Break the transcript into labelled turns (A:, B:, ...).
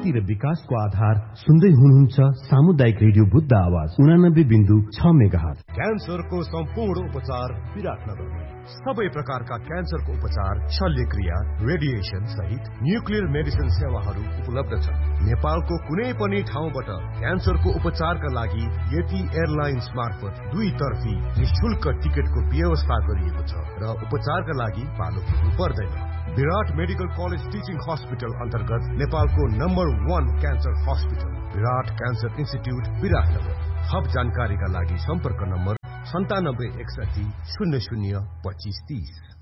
A: शान्ति र विकासको आधार सुन्दै हुनुहुन्छ सामुदायिक रेडियो बुद्ध आवाज 89.6 मेगाहर्ज।
B: क्यान्सरको सम्पूर्ण उपचार विराटनगर। सबै प्रकारका क्यान्सरको उपचार, शल्यक्रिया, रेडिएसन सहित न्युक्लियर मेडिसिन सेवाहरू उपलब्ध छन्। नेपालको कुनै पनि ठाउँबाट क्यान्सरको उपचारका लागि यति एयरलाइन्स मार्फत 2 तर्फी निशुल्क टिकटको व्यवस्था गरिएको छ र उपचारका लागि पालो पुग्नु पर्दैन। विराट मेडिकल कलेज टिचिङ हस्पिटल अन्तर्गत नेपालको नम्बर 1 क्यान्सर हस्पिटल विराट क्यान्सर इन्स्टिट्युट विराटनगर। थप जानकारीका लागि सम्पर्क नम्बर 9761 00 2530।